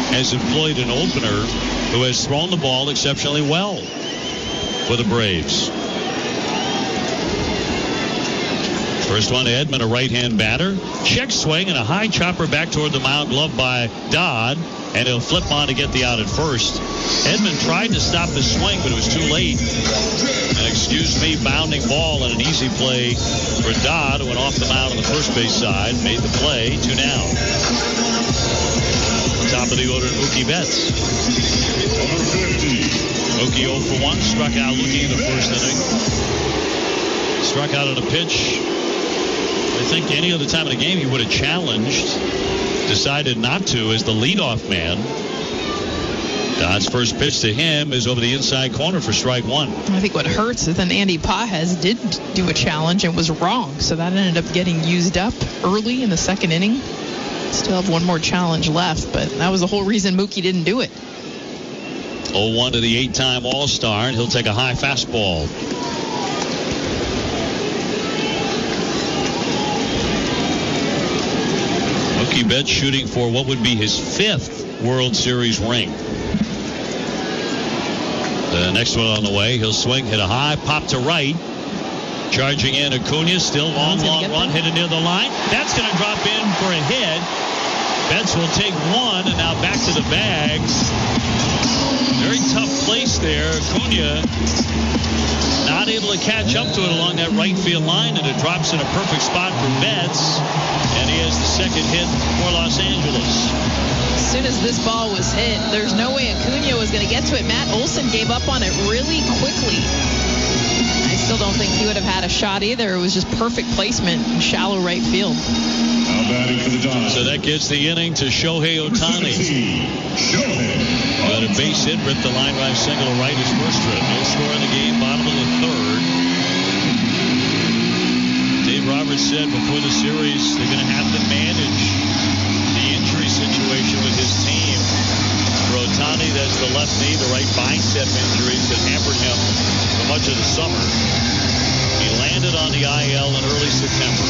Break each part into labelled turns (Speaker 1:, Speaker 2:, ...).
Speaker 1: has employed an opener who has thrown the ball exceptionally well for the Braves. First one to Edman, a right-hand batter. Check swing and a high chopper back toward the mound, gloved by Dodd, and he'll flip on to get the out at first. Edman tried to stop the swing, but it was too late. An bounding ball and an easy play for Dodd, who went off the mound on the first base side, made the play, 2 down. Top of the order, Mookie Betts. Mookie 0 for 1, struck out looking in the first inning. Struck out on a pitch. I think any other time in the game he would have challenged. Decided not to as the leadoff man. Dodd's first pitch to him is over the inside corner for strike 1.
Speaker 2: I think what hurts is then Andy Pages did do a challenge and was wrong. So that ended up getting used up early in the second inning. Still have one more challenge left, but that was the whole reason Mookie didn't do it.
Speaker 1: 0-1 to the 8-time All-Star, and he'll take a high fastball. Mookie Betts shooting for what would be his 5th World Series ring. The next one on the way. He'll swing, hit a high, pop to right. Charging in Acuna, still long run, hit it near the line. That's going to drop in for a hit. Betts will take one, and now back to the bag. Very tough place there. Acuna not able to catch up to it along that right field line, and it drops in a perfect spot for Betts. And he has the second hit for Los Angeles.
Speaker 2: As soon as this ball was hit, there's no way Acuna was going to get to it. Matt Olson gave up on it really quickly. I still don't think he would have had a shot either. It was just perfect placement in shallow right field.
Speaker 1: So that gets the inning to Shohei Ohtani. Got a base hit, ripped the line drive single to right his first trip. No score in the game, bottom of the third. Dave Roberts said before the series they're going to have to manage the injury situation with his team. For Ohtani, that's the left knee, the right bicep injuries that hampered him for much of the summer. He landed on the IL in early September.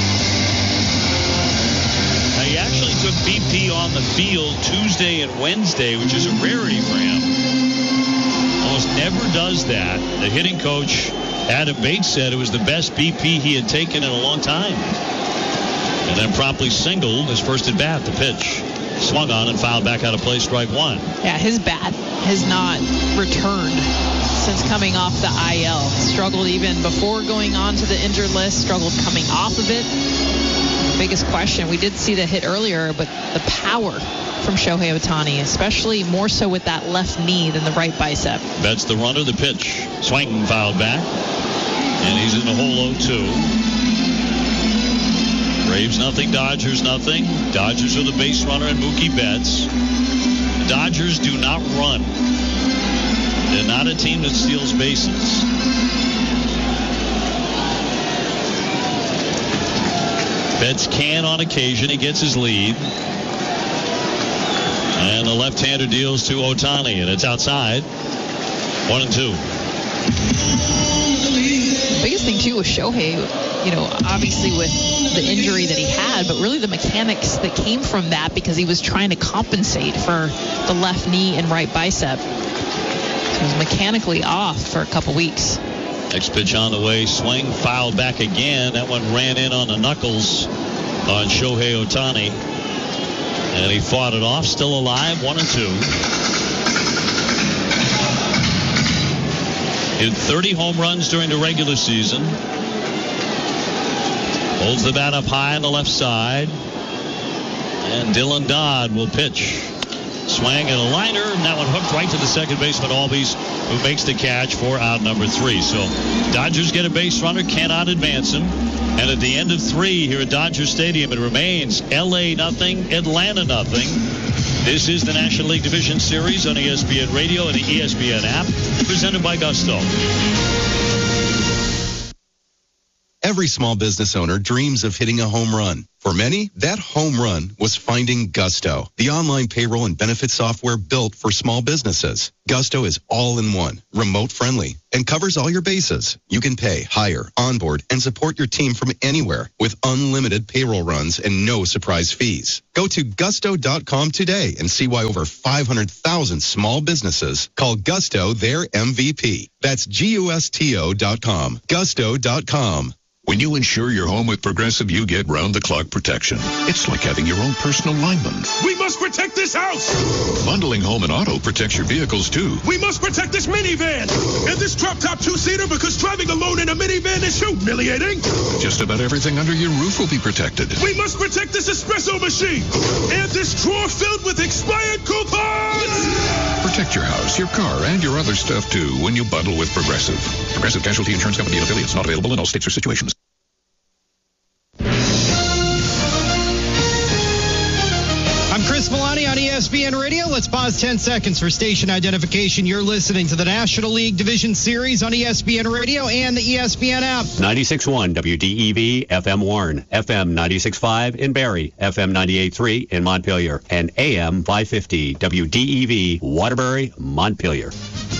Speaker 1: Now, he actually took BP on the field Tuesday and Wednesday, which is a rarity for him. Almost never does that. The hitting coach, Adam Bates, said it was the best BP he had taken in a long time. And then promptly singled his first at bat, the pitch. Swung on and fouled back out of play, strike 1.
Speaker 2: Yeah, his bat has not returned since coming off the IL. Struggled even before going on to the injured list, struggled coming off of it. Biggest question, we did see the hit earlier, but the power from Shohei Ohtani, especially more so with that left knee than the right bicep.
Speaker 1: That's the runner, the pitch. Swing fouled back. And he's in the hole 0-2. Braves nothing, Dodgers nothing. Dodgers are the base runner and Mookie Betts. The Dodgers do not run. They're not a team that steals bases. Betts can on occasion. He gets his lead. And the left-hander deals to Ohtani, and it's outside. 1-2.
Speaker 2: The biggest thing, too, with Shohei, obviously with the injury that he had, but really the mechanics that came from that because he was trying to compensate for the left knee and right bicep. So he was mechanically off for a couple weeks.
Speaker 1: Next pitch on the way, swing, foul back again. That one ran in on the knuckles on Shohei Ohtani. And he fought it off, still alive, 1-2. Hit 30 home runs during the regular season. Holds the bat up high on the left side. And Dylan Dodd will pitch. Swing and a liner, and that one hooked right to the second baseman, Albies, who makes the catch for out number 3. So Dodgers get a base runner, cannot advance him. And at the end of 3 here at Dodger Stadium, it remains LA nothing, Atlanta nothing. This is the National League Division Series on ESPN Radio and the ESPN app, presented by Gusto.
Speaker 3: Every small business owner dreams of hitting a home run. For many, that home run was finding Gusto, the online payroll and benefit software built for small businesses. Gusto is all-in-one, remote-friendly, and covers all your bases. You can pay, hire, onboard, and support your team from anywhere with unlimited payroll runs and no surprise fees. Go to gusto.com today and see why over 500,000 small businesses call Gusto their MVP. That's GUSTO.com. Gusto.com.
Speaker 4: When you insure your home with Progressive, you get round-the-clock protection. It's like having your own personal lineman.
Speaker 5: We must protect this house!
Speaker 4: Bundling home and auto protects your vehicles, too.
Speaker 5: We must protect this minivan! And this drop-top two-seater, because driving alone in a minivan is humiliating!
Speaker 4: Just about everything under your roof will be protected.
Speaker 5: We must protect this espresso machine! And this drawer filled with expired coupons!
Speaker 4: Protect your house, your car, and your other stuff, too, when you bundle with Progressive. Progressive Casualty Insurance Company and affiliates. Not available in all states or situations.
Speaker 6: I'm Chris Milani on ESPN Radio. Let's pause 10 seconds for station identification. You're listening to the National League Division Series on ESPN Radio and the ESPN app.
Speaker 7: 96.1 WDEV, FM Warren, FM 96.5 in Barrie, FM 98.3 in Montpelier, and AM 550 WDEV, Waterbury, Montpelier.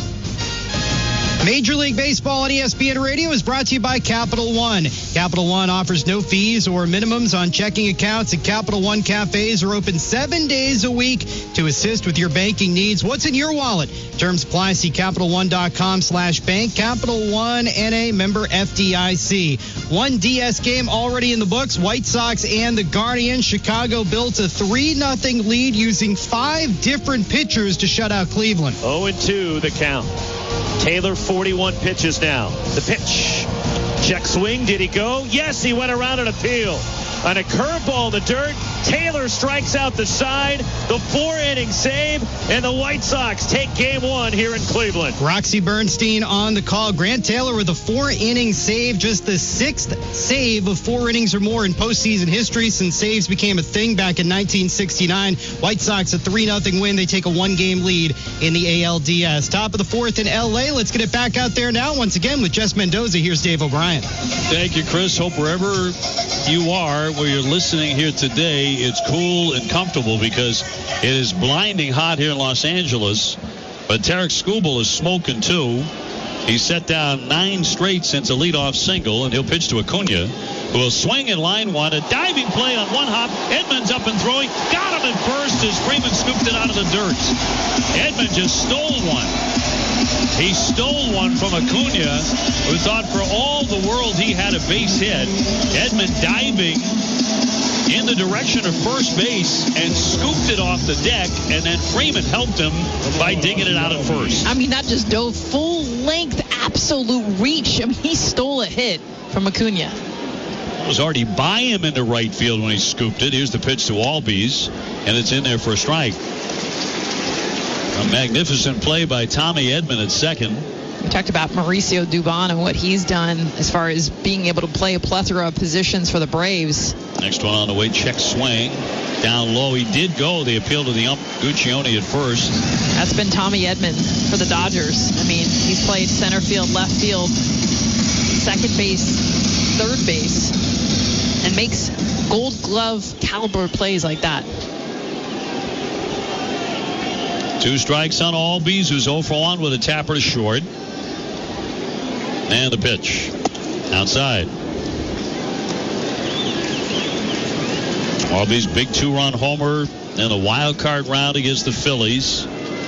Speaker 6: Major League Baseball on ESPN Radio is brought to you by Capital One. Capital One offers no fees or minimums on checking accounts, and Capital One cafes are open 7 days a week to assist with your banking needs. What's in your wallet? Terms apply. See CapitalOne.com/bank. Capital One, NA, member FDIC. One DS game already in the books. White Sox and the Guardians. Chicago built a 3-0 lead using 5 different pitchers to shut out Cleveland.
Speaker 8: 0-2 the count. Taylor, 41 pitches now. The pitch. Check swing. Did he go? Yes, he went around an appeal. On a curveball in the dirt, Taylor strikes out the side. The 4-inning save, and the White Sox take game 1 here in Cleveland.
Speaker 6: Roxy Bernstein on the call. Grant Taylor with a 4-inning save, just the 6th save of 4 innings or more in postseason history since saves became a thing back in 1969. White Sox a 3-0 win. They take a 1-game lead in the ALDS. Top of the 4th in L.A. Let's get it back out there now. Once again with Jess Mendoza. Here's Dave O'Brien.
Speaker 1: Thank you, Chris. Hope wherever you are, where you're listening here today, it's cool and comfortable because it is blinding hot here in Los Angeles. But Tarek Skubal is smoking too. He set down 9 straight since a leadoff single, and he'll pitch to Acuna, who will swing in line 1. A diving play on one hop. Edmonds up and throwing. Got him at first as Freeman scooped it out of the dirt. Edmonds just stole one. He stole one from Acuna, who thought for all the world he had a base hit. Edmund diving in the direction of first base and scooped it off the deck, and then Freeman helped him by digging it out at first.
Speaker 2: I mean, that just dove full length, absolute reach. I mean, he stole a hit from Acuna.
Speaker 1: It was already by him into right field when he scooped it. Here's the pitch to Albies, and it's in there for a strike. A magnificent play by Tommy Edman at second.
Speaker 2: We talked about Mauricio Dubon and what he's done as far as being able to play a plethora of positions for the Braves.
Speaker 1: Next one on the way, check swing. Down low, he did go. The appeal to the ump, Guccione at first.
Speaker 2: That's been Tommy Edman for the Dodgers. I mean, he's played center field, left field, second base, third base, and makes Gold Glove caliber plays like that.
Speaker 1: 2 strikes on Albies, who's 0 for 1 with a tapper to short. And the pitch. Outside. Albies' big 2-run homer in the wild card round against the Phillies.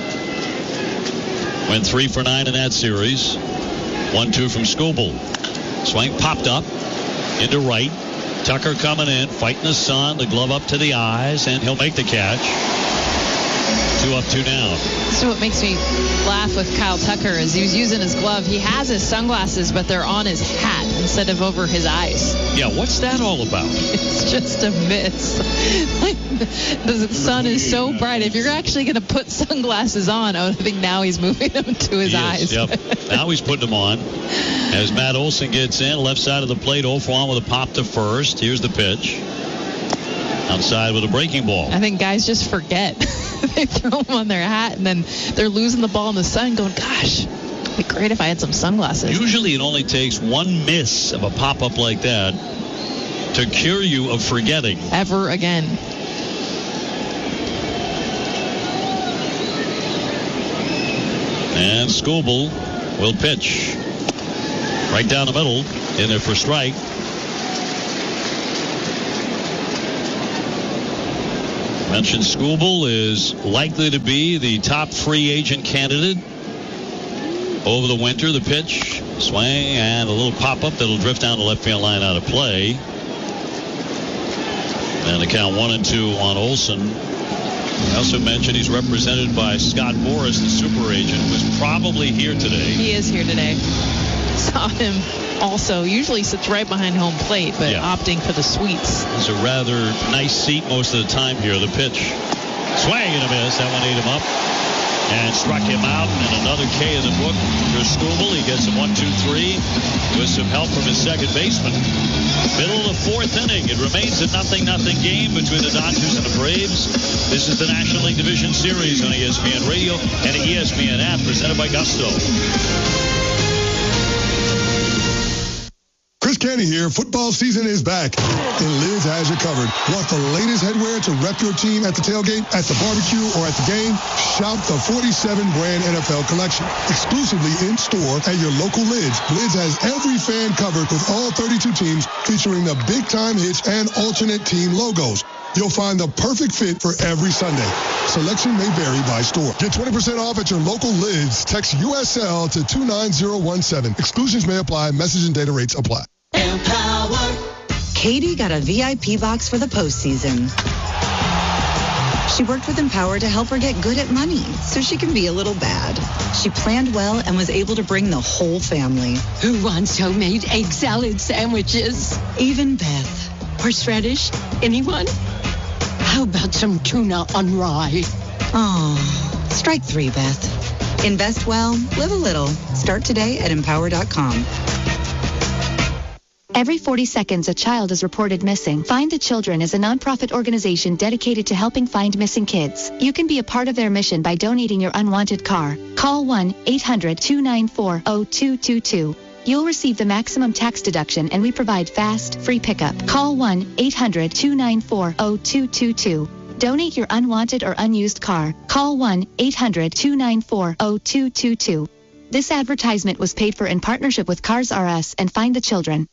Speaker 1: Went 3 for 9 in that series. 1-2 from Skubal. Swing popped up into right. Tucker coming in, fighting the sun, the glove up to the eyes, and he'll make the catch. 2 up, 2 down.
Speaker 2: So what makes me laugh with Kyle Tucker is he was using his glove. He has his sunglasses, but they're on his hat instead of over his eyes.
Speaker 1: Yeah, what's that all about?
Speaker 2: It's just a miss. Like, the sun is so bright. If you're actually going to put sunglasses on, I think now he's moving them to his eyes.
Speaker 1: Yep. Now he's putting them on. As Matt Olson gets in, left side of the plate, 0 for 1 with a pop to first. Here's the pitch. Outside with a breaking ball.
Speaker 2: I think guys just forget. They throw them on their hat, and then they're losing the ball in the sun going, gosh, It'd be great if I had some sunglasses.
Speaker 1: Usually it only takes one miss of a pop-up like that to cure you of forgetting.
Speaker 2: Ever again.
Speaker 1: And Skubal will pitch. Right down the middle, in there for strike. Mentioned Skubal is likely to be the top free agent candidate over the winter. The pitch, swing, and a little pop-up that'll drift down the left field line out of play. And the count 1-2 on Olson. I also mentioned he's represented by Scott Boras, the super agent, who's probably here today.
Speaker 2: He is here today. Saw him also. Usually sits right behind home plate, but opting for the suites.
Speaker 1: It's a rather nice seat most of the time here. The pitch. Swing and a miss. That one ate him up. And struck him out. And another K in the book for Skubal. He gets a 1-2-3 with some help from his second baseman. Middle of the fourth inning. It remains a 0-0 game between the Dodgers and the Braves. This is the National League Division Series on ESPN Radio and the ESPN app presented by Gusto.
Speaker 9: Chris Canty here. Football season is back, and Liz has you covered. Want the latest headwear to rep your team at the tailgate, at the barbecue, or at the game? Shop the 47 brand NFL collection, exclusively in store at your local Lids. Lids has every fan covered with all 32 teams, featuring the big time hits and alternate team logos. You'll find the perfect fit for every Sunday. Selection may vary by store. Get 20% off at your local Lids. Text USL to 29017. Exclusions may apply. Message and data rates apply.
Speaker 10: Empower. Katie got a VIP box for the postseason. She worked with Empower to help her get good at money so she can be a little bad. She planned well and was able to bring the whole family.
Speaker 11: Who wants homemade egg salad sandwiches?
Speaker 10: Even Beth.
Speaker 11: Horseradish? Anyone? How about some tuna on rye?
Speaker 10: Oh, strike 3, Beth. Invest well, live a little. Start today at empower.com.
Speaker 12: Every 40 seconds, a child is reported missing. Find the Children is a nonprofit organization dedicated to helping find missing kids. You can be a part of their mission by donating your unwanted car. Call 1-800-294-0222. You'll receive the maximum tax deduction, and we provide fast, free pickup. Call 1-800-294-0222. Donate your unwanted or unused car. Call 1-800-294-0222. This advertisement was paid for in partnership with Cars R Us and Find the Children.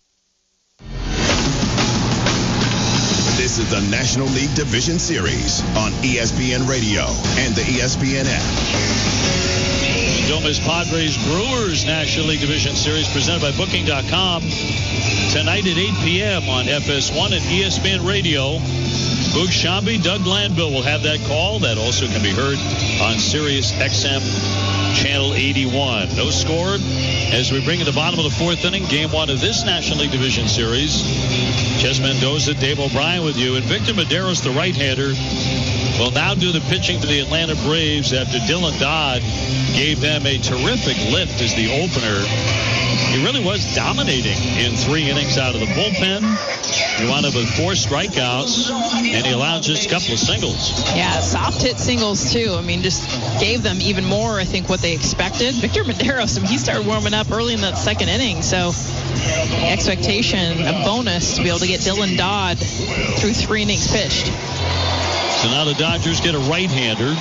Speaker 13: This is the National League Division Series on ESPN Radio and the ESPN app.
Speaker 1: Don't miss Padres Brewers National League Division Series presented by Booking.com tonight at 8 p.m. on FS1 and ESPN Radio. Boog Sciambi, Doug Glanville will have that call. That also can be heard on Sirius XM Channel 81. No score as we bring in the bottom of the fourth inning, game one of this National League Division Series. Jess Mendoza, Dave O'Brien with you. And Victor Medeiros, the right-hander, will now do the pitching for the Atlanta Braves after Dylan Dodd gave them a terrific lift as the opener. He really was dominating in 3 innings out of the bullpen. He wound up with 4 strikeouts, and he allowed just a couple of singles.
Speaker 2: Yeah, soft hit singles, too. I mean, just gave them even more, I think, what they expected. Victor Medeiros, he started warming up early in that second inning, so expectation, a bonus to be able to get Dylan Dodd through 3 innings pitched.
Speaker 1: So now the Dodgers get a right-hander.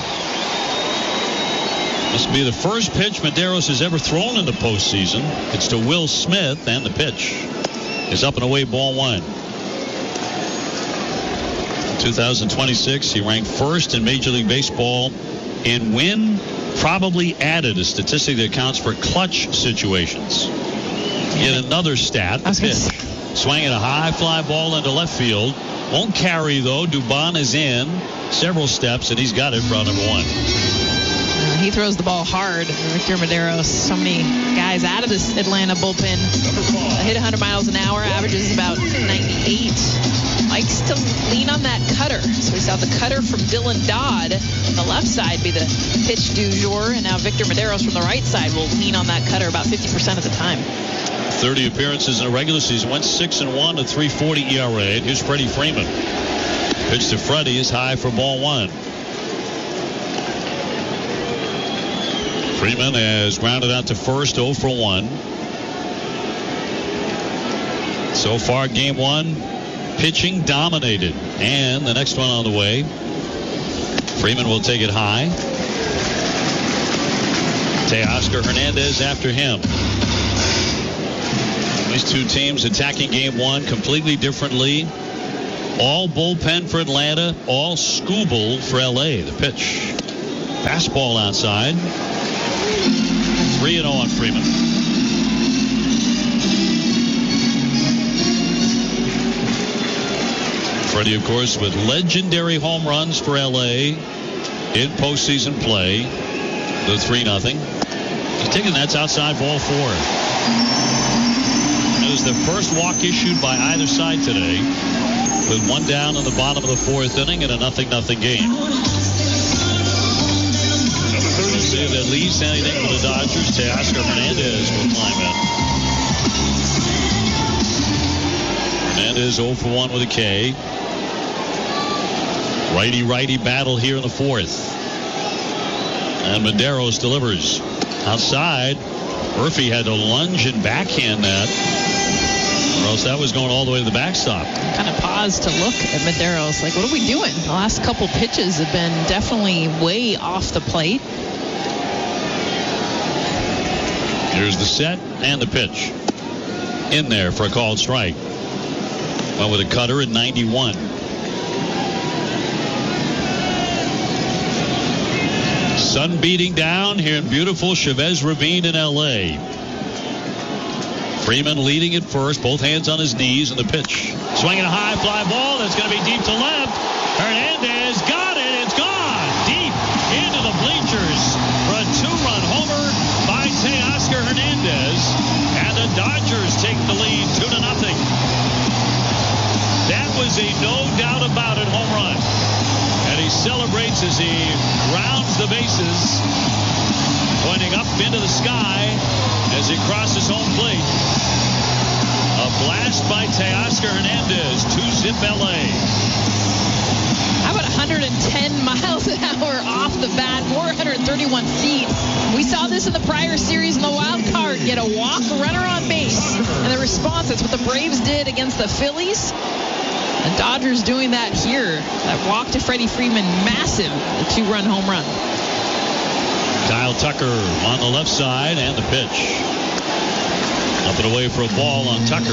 Speaker 1: This will be the first pitch Medeiros has ever thrown in the postseason. It's to Will Smith, and the pitch is up and away, ball 1. In 2026, he ranked first in Major League Baseball in win probably added, a statistic that accounts for clutch situations. Yet another stat, the pitch. Swinging a high fly ball into left field. Won't carry, though. Dubon is in several steps, and he's got it for out number 1.
Speaker 2: He throws the ball hard. Victor Medeiros, so many guys out of this Atlanta bullpen. Hit 100 miles an hour, averages about 98. Likes to lean on that cutter. So we saw the cutter from Dylan Dodd on the left side be the pitch du jour, and now Victor Medeiros from the right side will lean on that cutter about 50% of the time.
Speaker 1: 30 appearances in a regular season, went 6-1, a 3.40 ERA. Here's Freddie Freeman. Pitch to Freddie is high for ball 1. Freeman has grounded out to first, 0 for 1. So far, game one, pitching dominated. And the next one on the way. Freeman will take it high. Teoscar Hernandez after him. These two teams attacking game one completely differently. All bullpen for Atlanta, all Skubal for LA. The pitch. Fastball outside. 3-0 on Freeman. Freddie, of course, with legendary home runs for LA in postseason play. The 3-0. He's taking that's outside, ball 4. It was the first walk issued by either side today, with one down in the bottom of the 4th inning and a 0-0 game. Let's see if that leads to anything for the Dodgers. Teoscar Hernandez will climb in. Hernandez 0 for 1 with a K. Righty-righty battle here in the 4th. And Medeiros delivers. Outside, Murphy had to lunge and backhand that, or else that was going all the way to the backstop.
Speaker 2: Kind of paused to look at Medeiros, like, what are we doing? The last couple pitches have been definitely way off the plate.
Speaker 1: Here's the set and the pitch. In there for a called strike. Went with a cutter at 91. Sun beating down here in beautiful Chavez Ravine in L.A. Freeman leading at first, both hands on his knees, and the pitch. Swinging a high fly ball that's going to be deep to left. Hernandez got it. It's gone deep into the bleachers for a 2-run homer by Teoscar Hernandez. And the Dodgers take the lead 2-0. That was a no doubt about it home run. And he celebrates as he rounds the bases, pointing up into the sky as he crosses home plate. A blast by Teoscar Hernandez, 2-zip LA.
Speaker 2: How about 110 miles an hour off the bat, 431 feet. We saw this in the prior series in the wild card. Get a walk, runner on base. And the response, that's what the Braves did against the Phillies. The Dodgers doing that here. That walk to Freddie Freeman, massive, a 2-run home run.
Speaker 1: Kyle Tucker on the left side, and the pitch. Up and away for a ball on Tucker.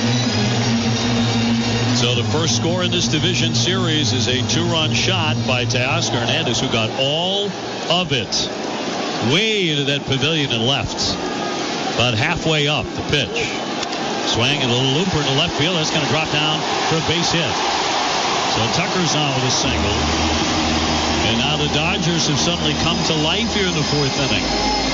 Speaker 1: So the first score in this division series is a 2-run shot by Teoscar Hernandez, who got all of it way into that pavilion and left. About halfway up, the pitch. Swing and a little looper to left field. That's going to drop down for a base hit. So Tucker's on with a single. And now the Dodgers have suddenly come to life here in the 4th inning.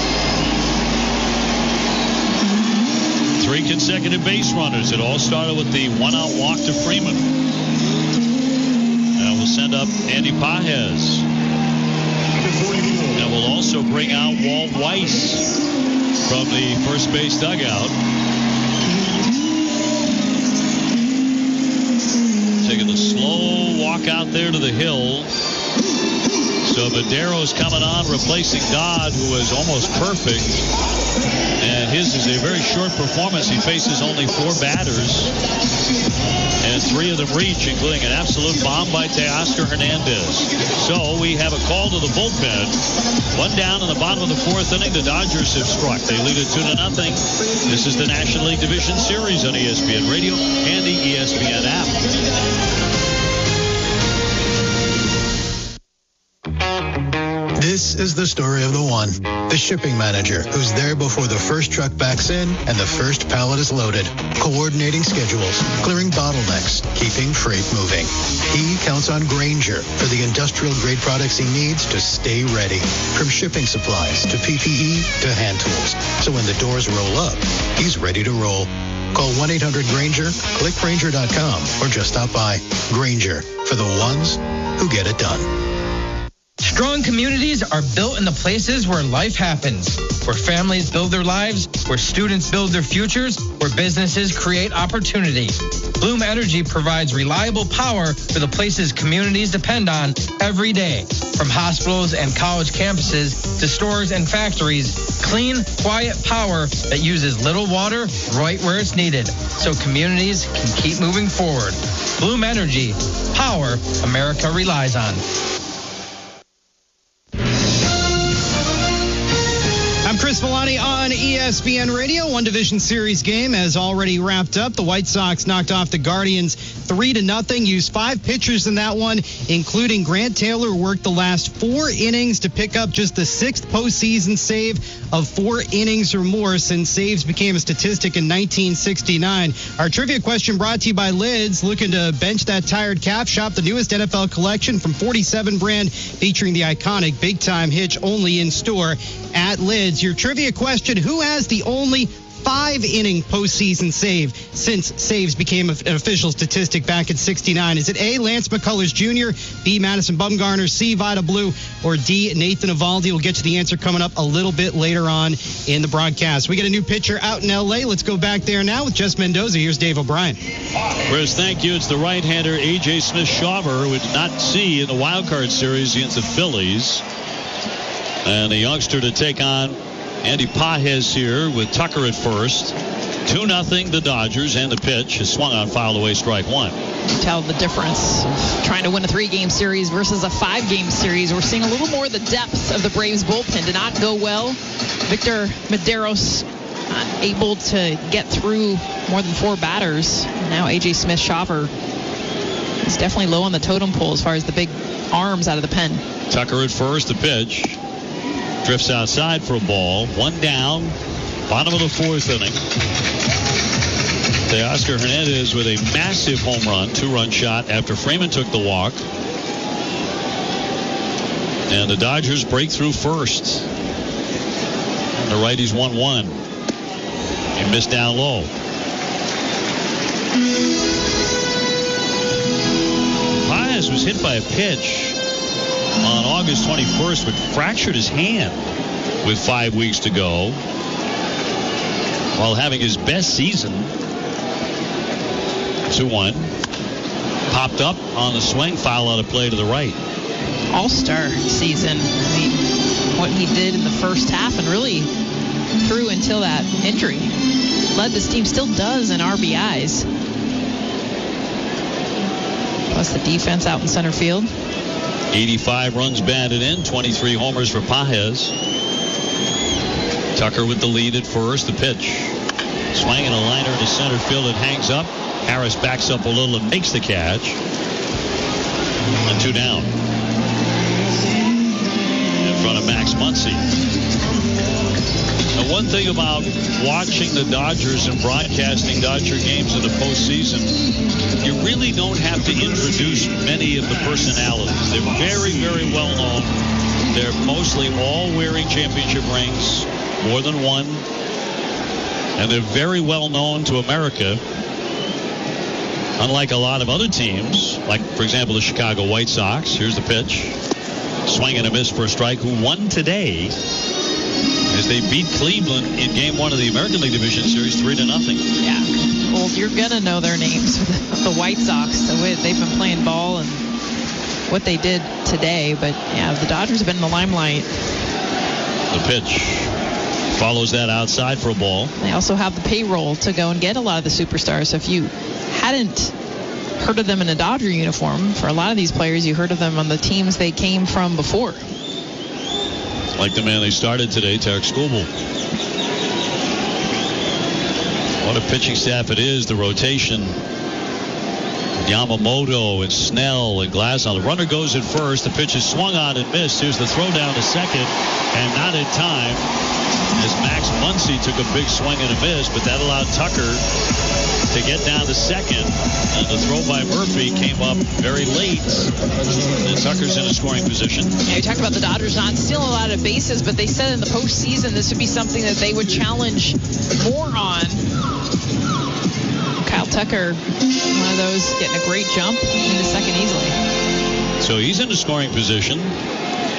Speaker 1: 3 consecutive base runners. It all started with the 1-out walk to Freeman. And we'll send up Andy Pages. And we'll also bring out Walt Weiss from the first base dugout. Taking a slow walk out there to the hill. So Medeiros coming on, replacing Dodd, who was almost perfect. And his is a very short performance. He faces only 4 batters. And 3 of them reach, including an absolute bomb by Teoscar Hernandez. So we have a call to the bullpen. 1 down in the bottom of the 4th inning. The Dodgers have struck. They lead it 2-0. This is the National League Division Series on ESPN Radio and the ESPN app.
Speaker 14: This is the story of the one, the shipping manager, who's there before the first truck backs in and the first pallet is loaded, coordinating schedules, clearing bottlenecks, keeping freight moving. He counts on Grainger for the industrial-grade products he needs to stay ready, from shipping supplies to PPE to hand tools. So when the doors roll up, he's ready to roll. Call 1-800-GRAINGER, click Grainger.com, or just stop by. Grainger, for the ones who get it done.
Speaker 15: Strong communities are built in the places where life happens, where families build their lives, where students build their futures, where businesses create opportunity. Bloom Energy provides reliable power for the places communities depend on every day. From hospitals and college campuses to stores and factories, clean, quiet power that uses little water right where it's needed, so communities can keep moving forward. Bloom Energy, power America relies on.
Speaker 6: I'm Chris Milani on ESPN Radio. One Division Series game has already wrapped up. The White Sox knocked off the Guardians 3-0. Used 5 pitchers in that one, including Grant Taylor, who worked the last 4 innings to pick up just the 6th postseason save of 4 innings or more since saves became a statistic in 1969. Our trivia question brought to you by Lids. Looking to bench that tired calf? Shop the newest NFL collection from 47 brand, featuring the iconic Big Time Hitch, only in store at Lids. Your trivia question: who has the only 5-inning postseason save since saves became an official statistic back in '69? Is it A, Lance McCullers Jr., B, Madison Bumgarner, C, Vida Blue, or D, Nathan Eovaldi? We'll get to the answer coming up a little bit later on in the broadcast. We get a new pitcher out in L.A. Let's go back there now with Jess Mendoza. Here's Dave O'Brien.
Speaker 1: Chris, thank you. It's the right-hander A.J. Smith-Shawver, who we did not see in the wild card series against the Phillies. And the youngster to take on Andy Pages here with Tucker at first. 2-0 the Dodgers, and the pitch is swung on, fouled away, strike 1.
Speaker 2: You tell the difference of trying to win a 3-game series versus a 5-game series. We're seeing a little more of the depth of the Braves bullpen. Did not go well. Victor Medeiros not able to get through more than 4 batters. Now A.J. Smith-Shawver is definitely low on the totem pole as far as the big arms out of the pen.
Speaker 1: Tucker at first, the pitch. Drifts outside for a ball. 1 down. Bottom of the 4th inning. Teoscar Hernandez with a massive home run. 2-run shot after Freeman took the walk. And the Dodgers break through first. And the righties 1-1. He missed down low. Pages was hit by a pitch on August 21st, but fractured his hand with 5 weeks to go while having his best season. 2-1. Popped up on the swing, foul out of play to the right.
Speaker 2: All-star season. I mean, what he did in the first half and really through until that injury. Led this team, still does in RBIs. Plus the defense out in center field.
Speaker 1: 85 runs batted in, 23 homers for Pages. Tucker with the lead at first. The pitch. Swinging a liner to center field. It hangs up. Harris backs up a little and makes the catch. And 2 down. In front of Max Muncy. Now, one thing about watching the Dodgers and broadcasting Dodger games in the postseason, you really don't have to introduce many of the personalities. They're very, very well known. They're mostly all wearing championship rings, more than one. And they're very well known to America. Unlike a lot of other teams, like, for example, the Chicago White Sox. Here's the pitch. Swing and a miss for a strike, who won today as they beat Cleveland in Game 1 of the American League Division Series 3-0.
Speaker 2: Yeah. Well, you're going to know their names. The White Sox, the way they've been playing ball and what they did today. But, yeah, the Dodgers have been in the limelight.
Speaker 1: The pitch follows that outside for a ball.
Speaker 2: They also have the payroll to go and get a lot of the superstars. So if you hadn't heard of them in a Dodger uniform, for a lot of these players, you heard of them on the teams they came from before.
Speaker 1: Like the man they started today, Tarek Skubal. What a pitching staff it is, the rotation. Yamamoto and Snell and Glasnow. The runner goes at first. The pitch is swung on and missed. Here's the throw down to second, and not in time as Max Muncy took a big swing and a miss, but that allowed Tucker to get down to second, and the throw by Murphy came up very late, and Tucker's in a scoring position.
Speaker 2: Yeah, you talked about the Dodgers not stealing a lot of bases, but they said in the postseason this would be something that they would challenge more on. Kyle Tucker, one of those getting a great jump in the second easily.
Speaker 1: So he's in a scoring position.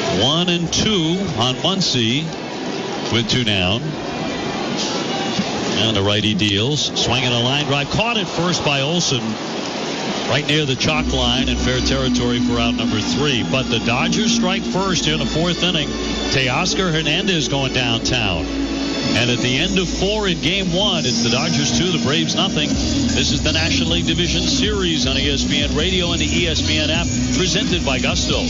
Speaker 1: 1-2 on Muncie with 2 down. And the righty deals. Swinging a line drive. Caught it first by Olsen. Right near the chalk line in fair territory for out number 3. But the Dodgers strike first here in the 4th inning. Teoscar Hernandez going downtown. And at the end of 4 in game 1, it's the Dodgers 2, the Braves nothing. This is the National League Division Series on ESPN Radio and the ESPN app, presented by Gusto.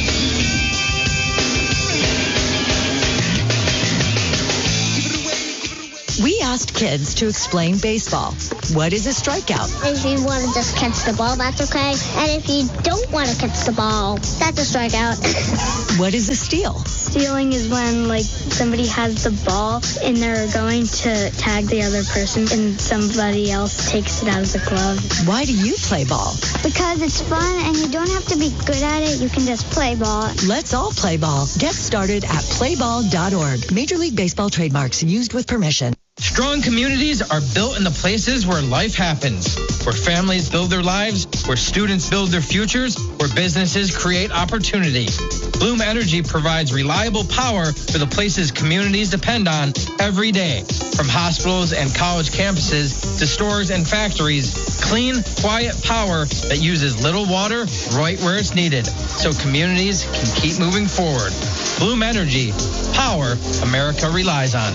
Speaker 16: We asked kids to explain baseball. What is a strikeout?
Speaker 17: If you want to just catch the ball, that's okay. And if you don't want to catch the ball, that's a strikeout.
Speaker 16: What is a steal?
Speaker 17: Stealing is when, somebody has the ball and they're going to tag the other person and somebody else takes it out of the glove.
Speaker 16: Why do you play ball?
Speaker 17: Because it's fun and you don't have to be good at it. You can just play ball.
Speaker 16: Let's all play ball. Get started at playball.org. Major League Baseball trademarks used with permission.
Speaker 15: Strong communities are built in the places where life happens, where families build their lives, where students build their futures, where businesses create opportunity. Bloom Energy provides reliable power for the places communities depend on every day. From hospitals and college campuses to stores and factories, clean, quiet power that uses little water right where it's needed, so communities can keep moving forward. Bloom Energy, power America relies on.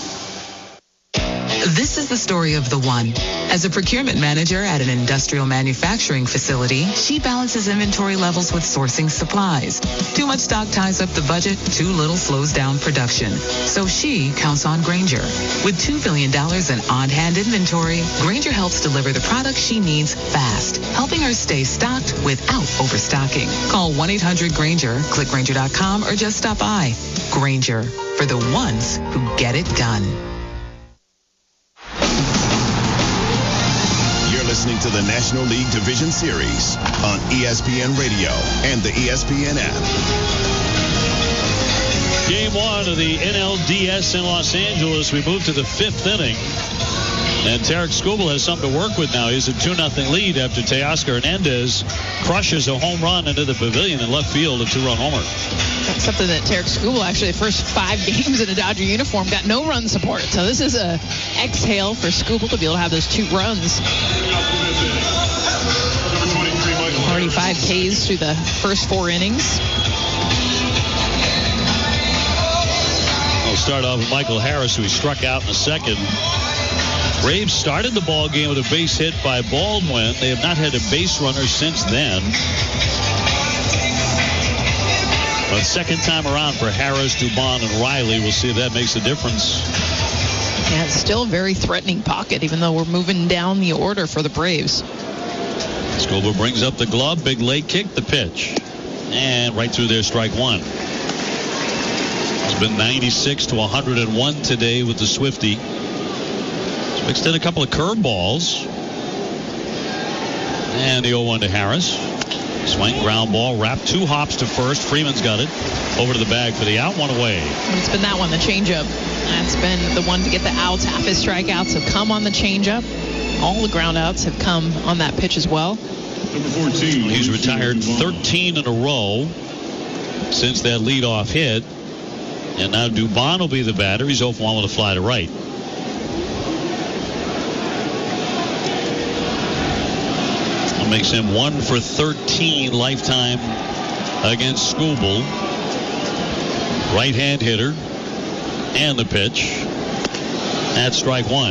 Speaker 18: This is the story of the one. As a procurement manager at an industrial manufacturing facility, she balances inventory levels with sourcing supplies. Too much stock ties up the budget, too little slows down production. So she counts on Grainger. With $2 billion in on-hand inventory, Grainger helps deliver the products she needs fast, helping her stay stocked without overstocking. Call 1-800-GRAINGER, click Grainger.com, or just stop by. Grainger, for the ones who get it done.
Speaker 13: Listening to the National League Division Series on ESPN Radio and the ESPN app.
Speaker 1: Game 1 of the NLDS in Los Angeles. We move to the 5th inning. And Tarek Skubal has something to work with now. He's a 2-0 lead after Teoscar Hernandez crushes a home run into the pavilion in left field, a 2-run homer.
Speaker 2: That's something that Tarek Skubal, actually, the first 5 games in a Dodger uniform, got no run support. So this is a exhale for Skubal to be able to have those 2 runs. Already 5 Ks through the first 4 innings.
Speaker 1: We'll start off with Michael Harris, who he struck out in the second. Braves started the ball game with a base hit by Baldwin. They have not had a base runner since then. But second time around for Harris, Dubon, and Riley. We'll see if that makes a difference.
Speaker 2: Yeah, it's still a very threatening pocket, even though we're moving down the order for the Braves.
Speaker 1: Skubal brings up the glove. Big late kick, the pitch. And right through there, strike 1. It's been 96 to 101 today with the Swiftie. He's mixed in a couple of curveballs. And the 0-1 to Harris. Swing, ground ball, wrap, 2 hops to first. Freeman's got it. Over to the bag for the out, 1 away.
Speaker 2: It's been that one, the changeup. That's been the one to get the outs. Half his strikeouts have come on the changeup. All the ground outs have come on that pitch as well.
Speaker 5: Number 14.
Speaker 1: He's retired 13 in a row since that leadoff hit. And now Dubon will be the batter. He's 0-for-1 with a fly to right. That makes him 1 for 13 lifetime against Skubal. Right-hand hitter. And the pitch. That's strike 1.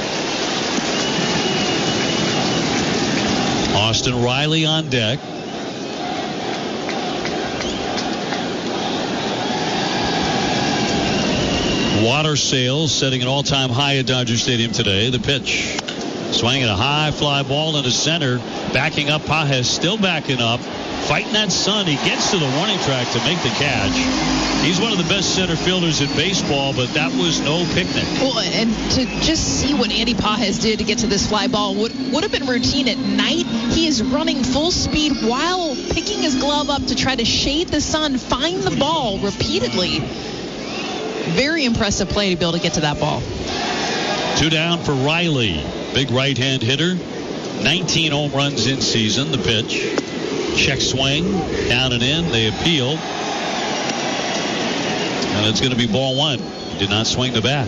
Speaker 1: Austin Riley on deck. Water sales setting an all-time high at Dodger Stadium today. The pitch. Swinging a high fly ball into center. Backing up. Pages still backing up. Fighting that sun. He gets to the warning track to make the catch. He's one of the best center fielders in baseball, but that was no picnic.
Speaker 2: Well, and to just see what Andy Pages did to get to this fly ball would have been routine at night. He is running full speed while picking his glove up to try to shade the sun, find the ball repeatedly. Very impressive play to be able to get to that ball.
Speaker 1: 2 down for Riley. Big right-hand hitter. 19 home runs in season. The pitch. Check swing. Down and in. They appeal. And it's going to be ball one. He did not swing the bat.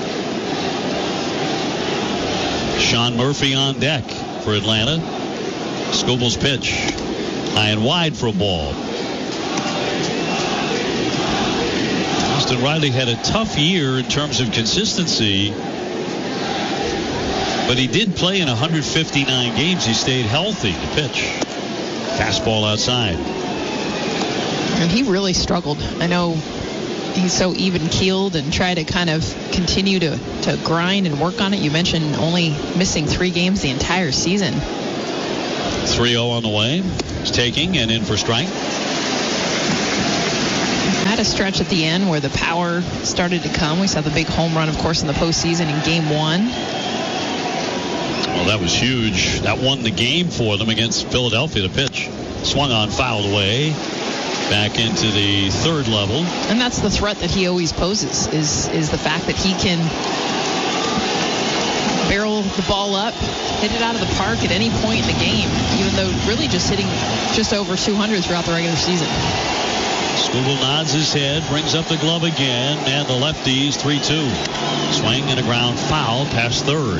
Speaker 1: Sean Murphy on deck for Atlanta. Skubal's pitch. High and wide for a ball. Austin Riley had a tough year in terms of consistency, but he did play in 159 games. He stayed healthy to pitch. Fastball outside.
Speaker 2: And he really struggled. I know he's so even-keeled and try to kind of continue to grind and work on it. You mentioned only missing 3 games the entire season.
Speaker 1: 3-0 on the way. He's taking and in for strike.
Speaker 2: Had a stretch at the end where the power started to come. We saw the big home run, of course, in the postseason in Game 1.
Speaker 1: Well, that was huge. That won the game for them against Philadelphia. The pitch swung on, fouled away. Back into the third level.
Speaker 2: And that's the threat that he always poses, is the fact that he can barrel the ball up, hit it out of the park at any point in the game, even though really just hitting just over 200 throughout the regular season.
Speaker 1: Skubal nods his head, brings up the glove again, and the lefties 3-2. Swing and a ground foul past third.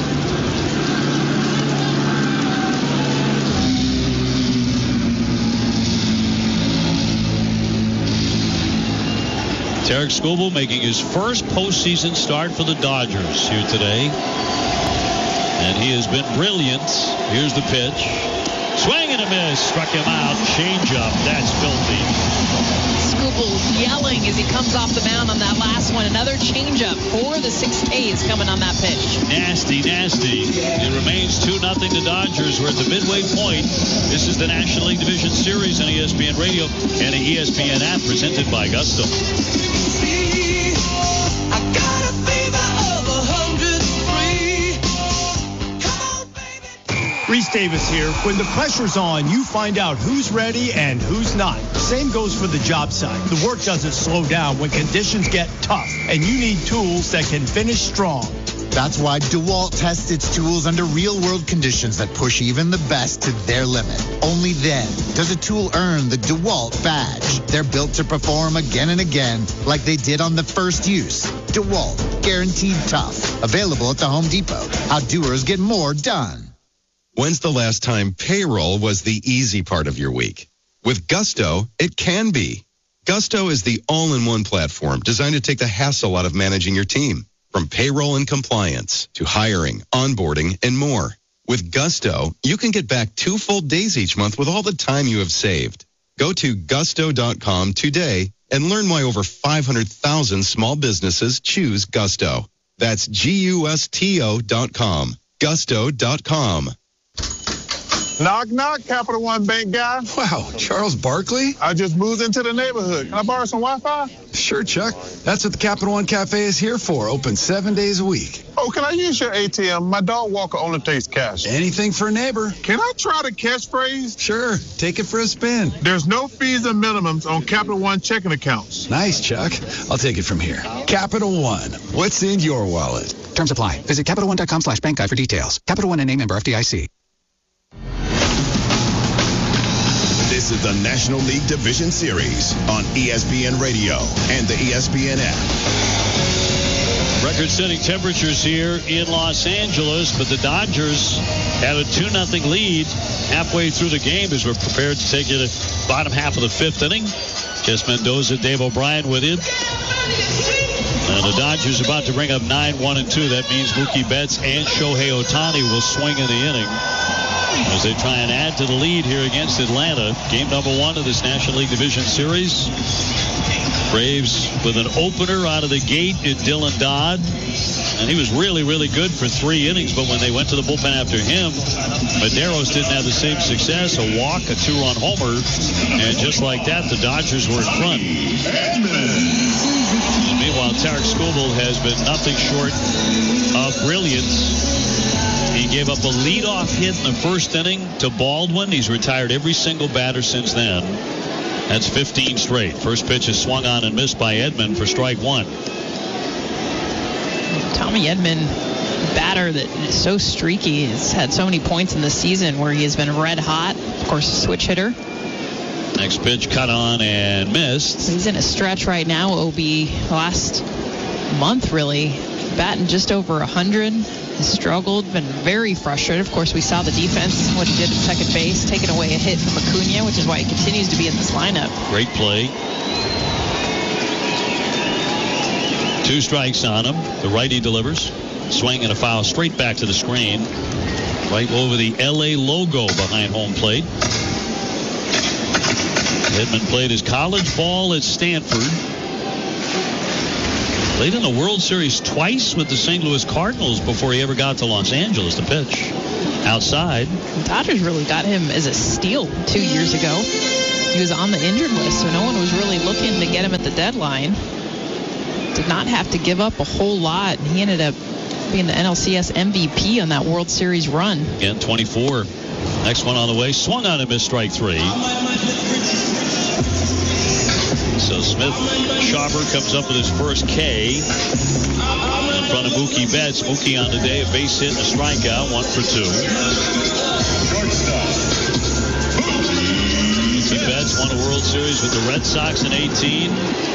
Speaker 1: Tarik Skubal making his first postseason start for the Dodgers here today. And he has been brilliant. Here's the pitch. Swing and a miss. Struck him out. Changeup. That's filthy.
Speaker 2: Skubal yelling as he comes off the mound on that last one. Another changeup for the 6Ks coming on that pitch.
Speaker 1: Nasty, nasty. It remains 2-0 the Dodgers. We're at the midway point. This is the National League Division Series on ESPN Radio and the ESPN app presented by Gusto.
Speaker 19: Reese Davis here. When the pressure's on, you find out who's ready and who's not. Same goes for the job site. The work doesn't slow down when conditions get tough, and you need tools that can finish strong.
Speaker 20: That's why DeWalt tests its tools under real-world conditions that push even the best to their limit. Only then does a tool earn the DeWalt badge. They're built to perform again and again like they did on the first use. DeWalt, guaranteed tough. Available at the Home Depot. How doers get more done.
Speaker 3: When's the last time payroll was the easy part of your week? With Gusto, it can be. Gusto is the all-in-one platform designed to take the hassle out of managing your team. From payroll and compliance to hiring, onboarding, and more. With Gusto, you can get back 2 full days each month with all the time you have saved. Go to gusto.com today and learn why over 500,000 small businesses choose Gusto. That's GUSTO.com. Gusto.com.
Speaker 21: Knock, knock, Capital One Bank guy.
Speaker 22: Wow, Charles Barkley?
Speaker 21: I just moved into the neighborhood. Can I borrow some Wi-Fi?
Speaker 22: Sure, Chuck. That's what the Capital One Cafe is here for. Open 7 days a week.
Speaker 21: Oh, can I use your ATM? My dog walker only takes cash.
Speaker 22: Anything for a neighbor.
Speaker 21: Can I try the catchphrase?
Speaker 22: Sure. Take it for a spin.
Speaker 21: There's no fees and minimums on Capital One checking accounts.
Speaker 22: Nice, Chuck. I'll take it from here. Capital One. What's in your wallet?
Speaker 23: Terms apply. Visit CapitalOne.com/bank guide for details. Capital One and a member FDIC.
Speaker 13: This is the National League Division Series on ESPN Radio and the ESPN app.
Speaker 1: Record-setting temperatures here in Los Angeles, but the Dodgers have a 2-0 lead halfway through the game as we're prepared to take you to the bottom half of the 5th inning. Jess Mendoza, Dave O'Brien with you. And the Dodgers about to bring up 9-1-2. That means Mookie Betts and Shohei Ohtani will swing in the inning as they try and add to the lead here against Atlanta. Game number 1 of this National League Division Series. Braves with an opener out of the gate in Dylan Dodd. And he was really, really good for 3 innings, but when they went to the bullpen after him, Medeiros didn't have the same success. A walk, a 2-run homer, and just like that, the Dodgers were in front. And meanwhile, Tarik Skubal has been nothing short of brilliance. He gave up a leadoff hit in the first inning to Baldwin. He's retired every single batter since then. That's 15 straight. First pitch is swung on and missed by Edman for strike 1.
Speaker 2: Tommy Edman, batter that is so streaky, has had so many points in the season where he has been red hot. Of course, a switch hitter.
Speaker 1: Next pitch cut on and missed.
Speaker 2: He's in a stretch right now, OB. Last month, really, batting just over 100. He's struggled, been very frustrated. Of course, we saw the defense, what he did at second base, taking away a hit from Acuna, which is why he continues to be in this lineup.
Speaker 1: Great play. 2 strikes on him. The righty delivers. Swing and a foul straight back to the screen. Right over the LA logo behind home plate. Hitman played his college ball at Stanford. Played in the World Series twice with the St. Louis Cardinals before he ever got to Los Angeles to pitch. Outside.
Speaker 2: The Dodgers really got him as a steal 2 years ago. He was on the injured list, so no one was really looking to get him at the deadline. Did not have to give up a whole lot. He ended up being the NLCS MVP on that World Series run.
Speaker 1: Again, 24. Next one on the way. Swung on and missed strike 3. So Smith-Shawver comes up with his first K in front of Mookie Betts. Mookie on the day, a base hit and a strikeout, 1 for 2. Mookie Betts won a World Series with the Red Sox in 18.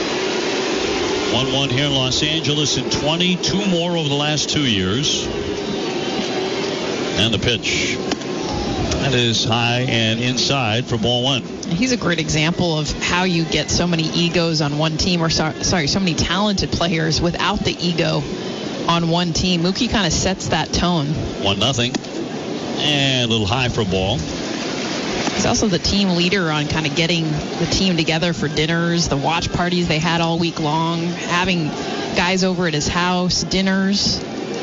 Speaker 1: 1-1 here in Los Angeles in 20. 2 more over the last 2 years. And the pitch. That is high and inside for ball 1.
Speaker 2: He's a great example of how you get so many egos on one team, or so many talented players without the ego on one team. Mookie kind of sets that tone.
Speaker 1: 1-0. And a little high for a ball.
Speaker 2: He's also the team leader on kind of getting the team together for dinners, the watch parties they had all week long, having guys over at his house, dinners.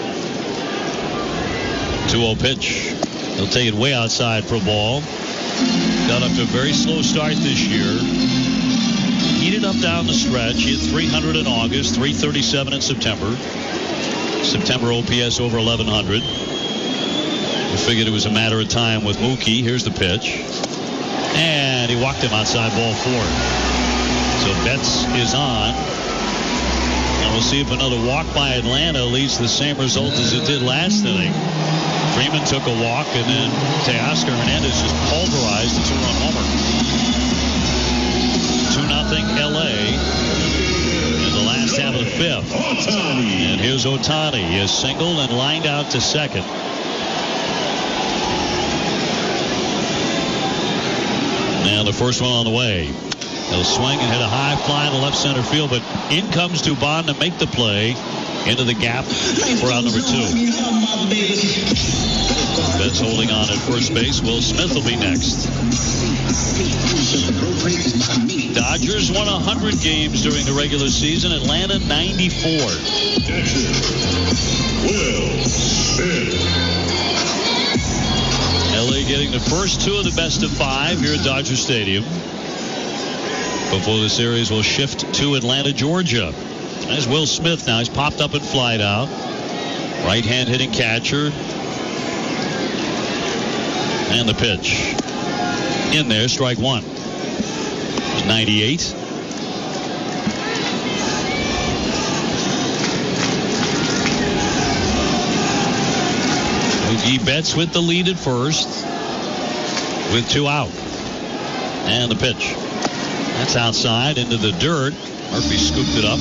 Speaker 1: 2-0 pitch. He'll take it way outside for a ball. Got up to a very slow start this year. Heated up down the stretch. He hit 300 in August, 337 in September. September OPS over 1100. We figured it was a matter of time with Mookie. Here's the pitch. And he walked him outside ball 4. So Betts is on. And we'll see if another walk by Atlanta leads to the same result as it did last inning. Freeman took a walk, and then Teoscar Hernandez just pulverized a 2-run homer. 2-0 LA in the last half of the 5th. And here's Ohtani. He has singled and lined out to second. Now the first one on the way. He'll swing and hit a high fly to left center field, but in comes Dubon to make the play into the gap for out number 2. Betts holding on at first base. Will Smith will be next. Dodgers won 100 games during the regular season. Atlanta 94.
Speaker 5: Will Smith.
Speaker 1: LA getting the first 2 of the best of 5 here at Dodger Stadium before the series will shift to Atlanta, Georgia. There's Will Smith now. He's popped up and flied out. Right hand hitting catcher. And the pitch. In there, strike 1. 98. Mookie Betts with the lead at first with 2 out. And the pitch. That's outside into the dirt. Murphy scooped it up.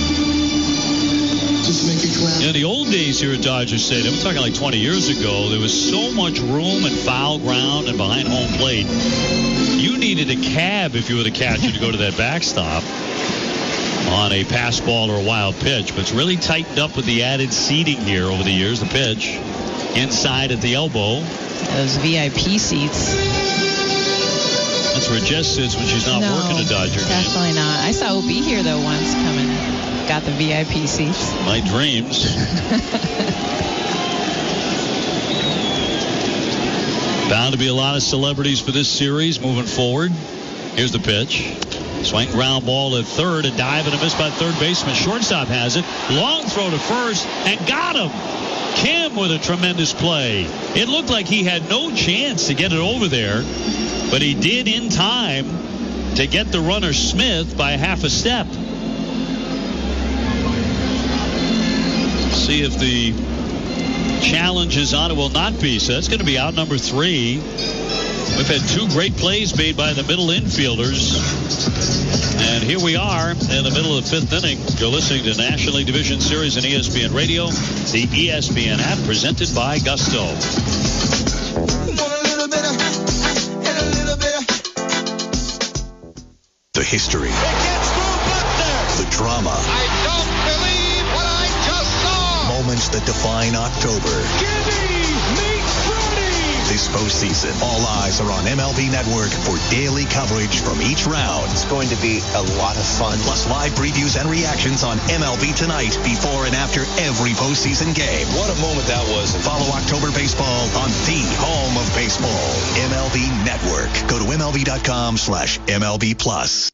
Speaker 1: In the old days here at Dodger Stadium, I'm talking like 20 years ago, there was so much room and foul ground and behind home plate. You needed a cab if you were the catcher to go to that backstop on a pass ball or a wild pitch. But it's really tightened up with the added seating here over the years. The pitch inside at the elbow.
Speaker 2: Those VIP seats.
Speaker 1: That's where Jess sits when she's not working a Dodger game.
Speaker 2: Definitely not. I saw OB here, though, once coming. Got the VIP seats.
Speaker 1: My dreams. Bound to be a lot of celebrities for this series moving forward. Here's the pitch. Swing ground ball at third. A dive and a miss by third baseman. Shortstop has it. Long throw to first and got him. Kim with a tremendous play. It looked like he had no chance to get it over there, but he did in time to get the runner Smith by half a step. See if the challenge is on. It will not be. So that's going to be out number 3. We've had two great plays made by the middle infielders. And here we are in the middle of the fifth inning. You're listening to National League Division Series on ESPN Radio, the ESPN app, presented by Gusto.
Speaker 13: The history. The drama.
Speaker 4: I don't believe what I just saw.
Speaker 13: Moments that define October. This postseason, all eyes are on MLB Network for daily coverage from each round.
Speaker 7: It's going to be a lot of fun.
Speaker 13: Plus live previews and reactions on MLB Tonight before and after every postseason game.
Speaker 7: What a moment that was.
Speaker 13: Follow October baseball on the home of baseball, MLB Network. Go to MLB.com/MLB Plus.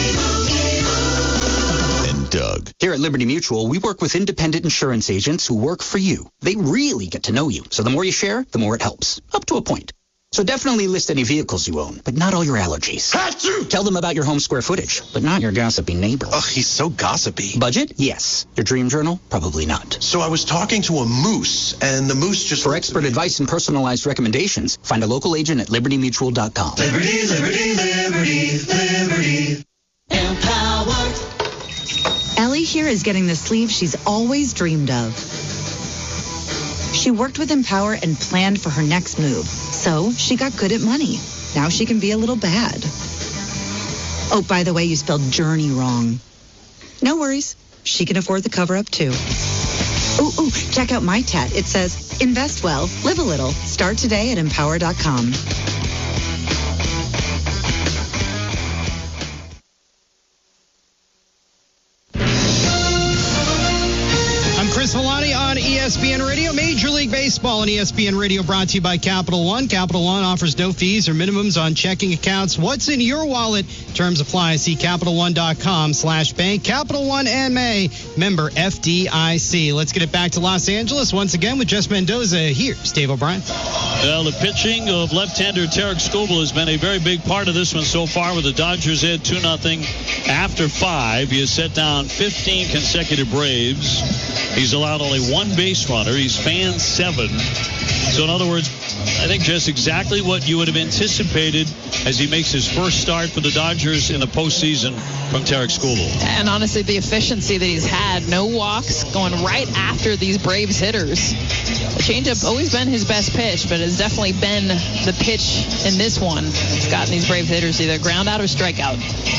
Speaker 13: Doug.
Speaker 23: Here at Liberty Mutual, we work with independent insurance agents who work for you. They really get to know you. So the more you share, the more it helps. Up to a point. So definitely list any vehicles you own, but not all your allergies. Tell them about your home square footage, but not your gossipy neighbor.
Speaker 7: Ugh, he's so gossipy.
Speaker 23: Budget? Yes. Your dream journal? Probably not.
Speaker 7: So I was talking to a moose, and the moose just...
Speaker 23: For expert advice and personalized recommendations, find a local agent at libertymutual.com.
Speaker 4: Liberty, liberty, liberty, liberty. Empowered.
Speaker 10: Ellie here is getting the sleeve she's always dreamed of. She worked with Empower and planned for her next move. So she got good at money. Now she can be a little bad. Oh, by the way, you spelled journey wrong. No worries. She can afford the cover-up, too. Ooh, check out my tat. It says, invest well, live a little. Start today at empower.com.
Speaker 6: Chris Villani on ESPN Radio. Major League Baseball on ESPN Radio brought to you by Capital One. Capital One offers no fees or minimums on checking accounts. What's in your wallet? Terms apply. See CapitalOne.com/bank. Capital One MA, member FDIC. Let's get it back to Los Angeles once again with Jess Mendoza. Here's Dave O'Brien.
Speaker 1: Well, the pitching of left-hander Tarik Skubal has been a very big part of this one so far, with the Dodgers ahead 2-0 after 5. He has set down 15 consecutive Braves. He's allowed only one base runner. He's fanned 7. So, in other words, I think just exactly what you would have anticipated as he makes his first start for the Dodgers in the postseason from Tarik Skubal.
Speaker 2: And honestly, the efficiency that he's had, no walks, going right after these Braves hitters. The changeup always been his best pitch, but it's definitely been the pitch in this one. It's gotten these Braves hitters either ground out or strikeout.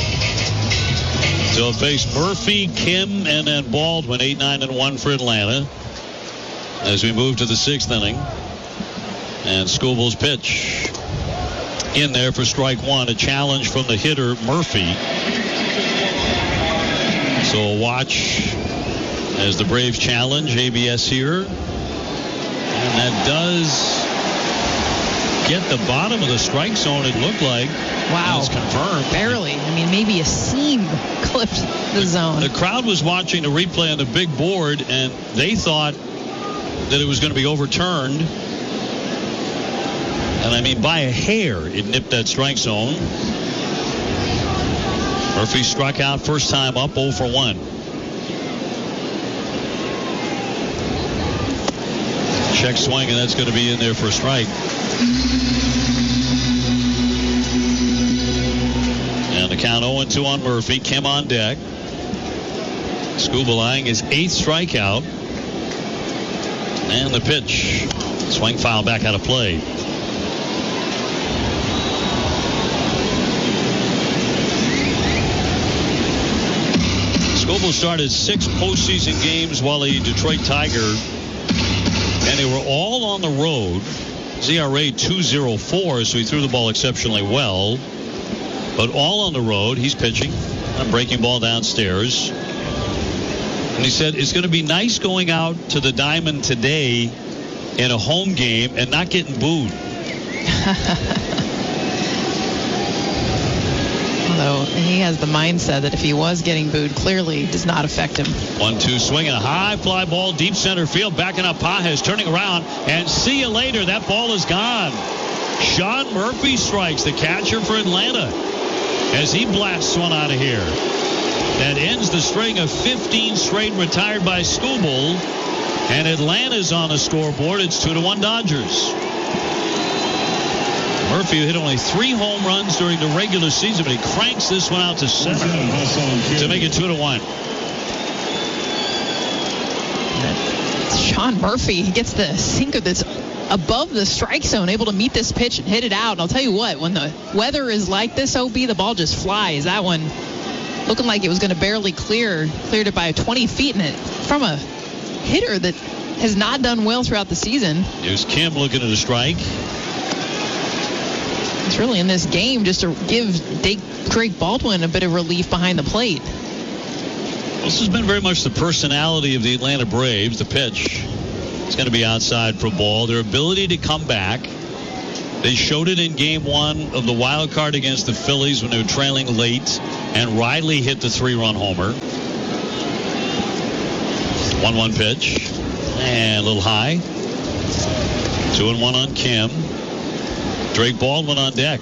Speaker 1: So face Murphy, Kim, and then Baldwin, 8-9-1 for Atlanta. As we move to the 6th inning. And Skubal's pitch in there for strike 1. A challenge from the hitter, Murphy. So a watch as the Braves challenge. ABS here. And that does get the bottom of the strike zone, it looked like.
Speaker 2: Wow.
Speaker 1: It's confirmed.
Speaker 2: Barely. I mean, maybe a seam clipped the zone.
Speaker 1: The crowd was watching the replay on the big board, and they thought that it was going to be overturned. And I mean, by a hair, it nipped that strike zone. Murphy struck out first time up, 0 for 1. Check swing, and that's going to be in there for a strike. And the count 0-2 on Murphy. Kim on deck. Skubal eyeing his 8th strikeout. And the pitch. Swing foul back out of play. Skubal started 6 postseason games while a Detroit Tiger. And they were all on the road. ZRA 2.04, so he threw the ball exceptionally well. But all on the road. He's pitching. A breaking ball downstairs. And he said it's going to be nice going out to the diamond today in a home game and not getting booed.
Speaker 2: Although he has the mindset that if he was getting booed, clearly does not affect him.
Speaker 1: 1-2 swing and a high fly ball, deep center field, backing up Pages, turning around, and see you later. That ball is gone. Sean Murphy strikes, the catcher for Atlanta, as he blasts one out of here. That ends the string of 15 straight retired by Skubal, and Atlanta's on the scoreboard. It's 2-1 Dodgers. Murphy hit only 3 home runs during the regular season, but he cranks this one out to 7 to make it 2-1.
Speaker 2: Sean Murphy, he gets the sinker that's above the strike zone, able to meet this pitch and hit it out. And I'll tell you what, when the weather is like this, OB, the ball just flies. That one looking like it was going to barely cleared it by 20 feet, and it from a hitter that has not done well throughout the season.
Speaker 1: Here's Kim looking at a strike.
Speaker 2: It's really in this game just to give Drake Baldwin a bit of relief behind the plate.
Speaker 1: This has been very much the personality of the Atlanta Braves. The pitch is going to be outside for a ball. Their ability to come back. They showed it in game 1 of the wild card against the Phillies when they were trailing late, and Riley hit the 3-run homer. 1-1 pitch. And a little high. 2-1 on Kim. Drake Baldwin on deck.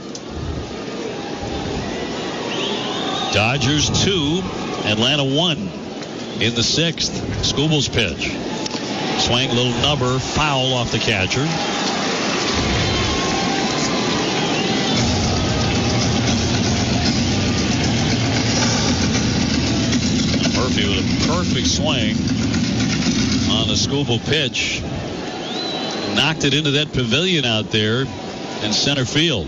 Speaker 1: Dodgers 2, Atlanta 1 in the 6th. Skubal's pitch. Swing, little nubber, foul off the catcher. Murphy with a perfect swing on the Skubal pitch. Knocked it into that pavilion out there in center field.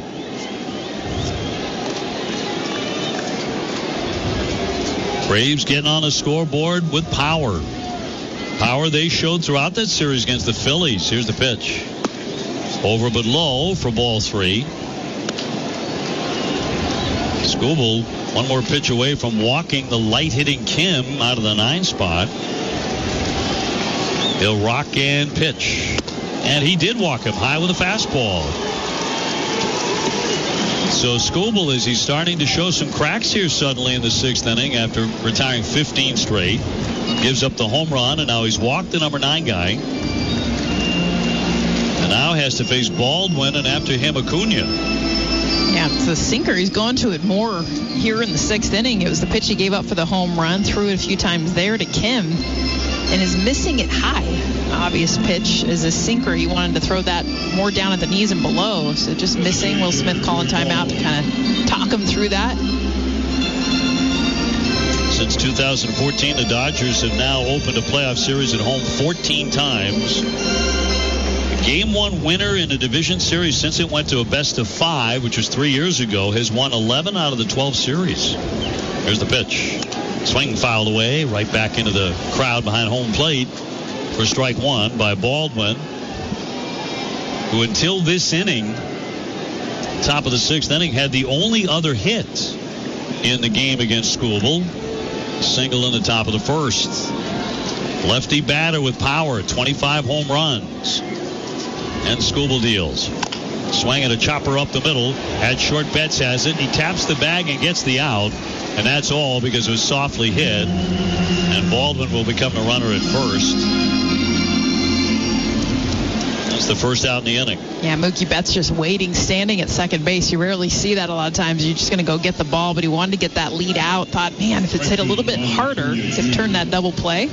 Speaker 1: Braves getting on the scoreboard with power. Power they showed throughout that series against the Phillies. Here's the pitch. Over but low for ball 3. Skubal one more pitch away from walking the light-hitting Kim out of the 9 spot. He'll rock and pitch. And he did walk him high with a fastball. So Skubal, is he's starting to show some cracks here suddenly in the 6th inning after retiring 15 straight. Gives up the home run, and now he's walked the number 9 guy. And now has to face Baldwin, and after him, Acuna.
Speaker 2: Yeah, it's the sinker. He's gone to it more here in the 6th inning. It was the pitch he gave up for the home run. Threw it a few times there to Kim, and is missing it high. Obvious pitch is a sinker. He wanted to throw that more down at the knees and below. So just missing. Will Smith calling timeout to kind of talk him through that.
Speaker 1: Since 2014, the Dodgers have now opened a playoff series at home 14 times. The Game 1 winner in the division series since it went to a best of 5, which was 3 years ago, has won 11 out of the 12 series. Here's the pitch. Swing fouled away, right back into the crowd behind home plate for strike 1 by Baldwin, who until this inning, top of the 6th inning, had the only other hit in the game against Skubal. Single in the top of the 1st. Lefty batter with power, 25 home runs. And Skubal deals. Swing and a chopper up the middle. At short, Betts has it. He taps the bag and gets the out. And that's all because it was softly hit. And Baldwin will become the runner at first. That's the first out in the inning.
Speaker 2: Yeah, Mookie Betts just waiting, standing at second base. You rarely see that a lot of times. You're just going to go get the ball, but he wanted to get that lead out. Thought, man, if it's hit a little bit harder, he could turn that double play.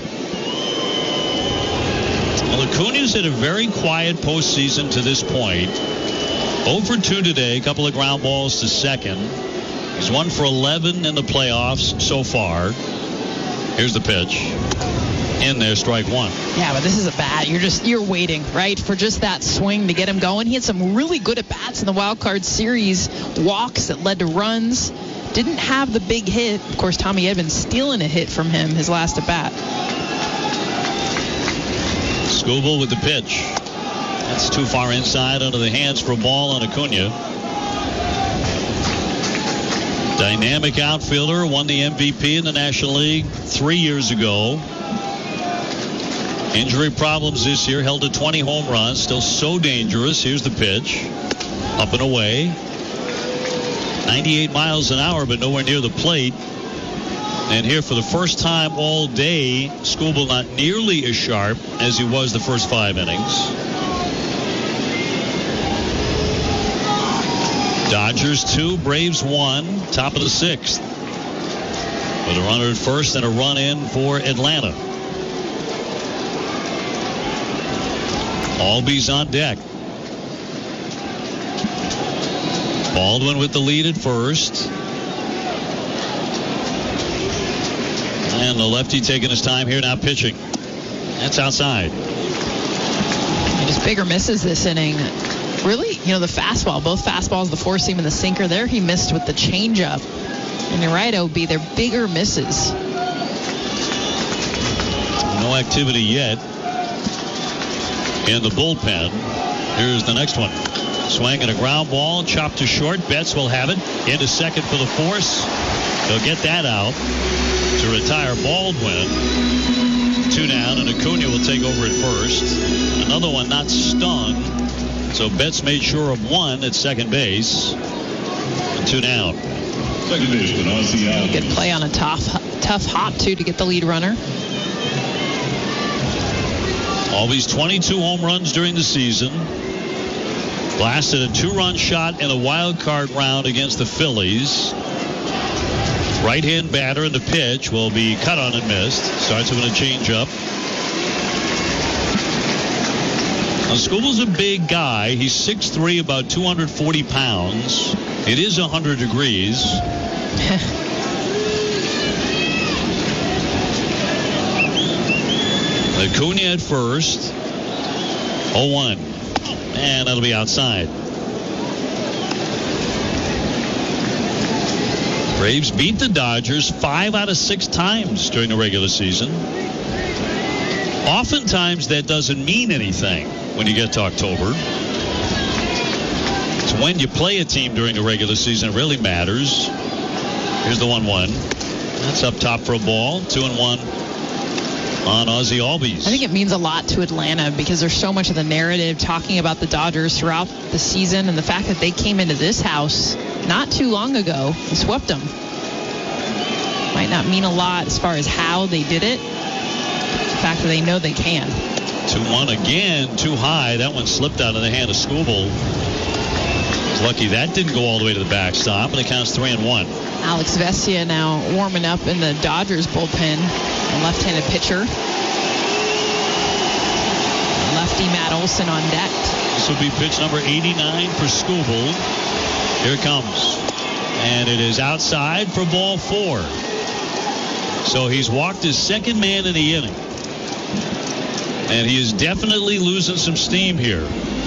Speaker 1: Well, Acuna's had a very quiet postseason to this point. 0 for 2 today, a couple of ground balls to second. He's 1 for 11 in the playoffs so far. Here's the pitch. In there, strike 1.
Speaker 2: Yeah, but this is a bat. You're waiting, right, for just that swing to get him going. He had some really good at-bats in the wild card series. Walks that led to runs. Didn't have the big hit. Of course, Tommy Edman stealing a hit from him his last at-bat.
Speaker 1: Skubal with the pitch. That's too far inside under the hands for a ball on Acuna. Dynamic outfielder, won the MVP in the National League 3 years ago. Injury problems this year, held to 20 home runs, still so dangerous. Here's the pitch. Up and away. 98 miles an hour, but nowhere near the plate. And here for the first time all day, Skubal not nearly as sharp as he was the first 5 innings. Dodgers 2, Braves 1, top of the 6th. With a runner at first and a run in for Atlanta. Albies on deck. Baldwin with the lead at first. And the lefty taking his time here now pitching. That's outside.
Speaker 2: Just bigger misses this inning. Really, the fastball, both fastballs, the four-seam and the sinker there, he missed with the changeup. And you're right, OB, they're bigger misses.
Speaker 1: No activity yet in the bullpen. Here's the next one. Swing and a ground ball, chopped to short. Betts will have it. Into second for the force. They'll get that out to retire Baldwin. 2 down, and Acuna will take over at first. Another one not stung. So Betts made sure of one at second base. And 2 down.
Speaker 5: Second baseman, Ozzie Albies.
Speaker 2: Good play on a tough hop, too, to get the lead runner.
Speaker 1: Always 22 home runs during the season. Blasted a 2-run shot in a wild card round against the Phillies. Right-hand batter in the pitch will be cut on and missed. Starts with a changeup. Now, Scooble's a big guy. He's 6'3", about 240 pounds. It is 100 degrees. Acuna at first. 0-1. And that'll be outside. Braves beat the Dodgers 5 out of 6 times during the regular season. Oftentimes that doesn't mean anything when you get to October. It's when you play a team during the regular season it really matters. Here's the 1-1. That's up top for a ball. 2-1 on Ozzie Albies.
Speaker 2: I think it means a lot to Atlanta because there's so much of the narrative talking about the Dodgers throughout the season, and the fact that they came into this house not too long ago and swept them might not mean a lot as far as how they did it. The fact that they know they can.
Speaker 1: 2-1 again, too high. That one slipped out of the hand of Scooble. Lucky that didn't go all the way to the backstop, and it counts 3-1.
Speaker 2: Alex Vesia now warming up in the Dodgers bullpen. A left-handed pitcher. Lefty Matt Olson on deck.
Speaker 1: This will be pitch number 89 for Scooble. Here it comes. And it is outside for ball 4. So he's walked his second man in the inning. And he is definitely losing some steam here.